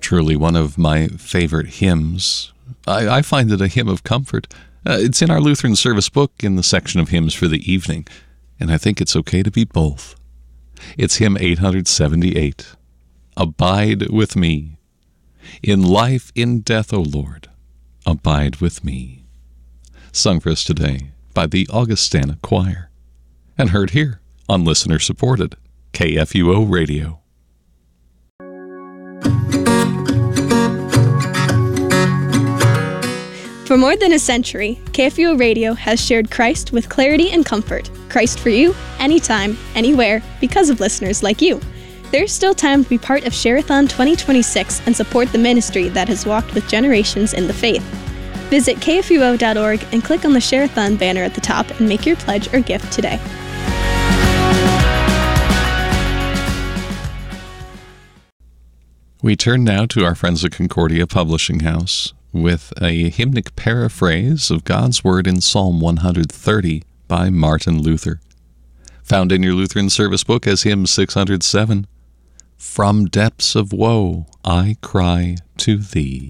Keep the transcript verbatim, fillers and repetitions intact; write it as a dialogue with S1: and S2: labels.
S1: Truly one of my favorite hymns. I, I find it a hymn of comfort. Uh, it's in our Lutheran service book in the section of hymns for the evening, and I think it's okay to be both. It's hymn eight hundred seventy-eight. Abide with me. In life, in death, O Lord, abide with me. Sung for us today by the Augustana Choir, and heard here on listener-supported K F U O Radio.
S2: For more than a century, K F U O Radio has shared Christ with clarity and comfort. Christ for you, anytime, anywhere, because of listeners like you. There's still time to be part of Share-a-thon twenty twenty-six and support the ministry that has walked with generations in the faith. Visit K F U O dot org and click on the Share-a-thon banner at the top and make your pledge or gift today.
S1: We turn now to our friends at Concordia Publishing House with a hymnic paraphrase of God's Word in Psalm one hundred thirty by Martin Luther. Found in your Lutheran service book as hymn six hundred seven. From depths of woe I cry to thee.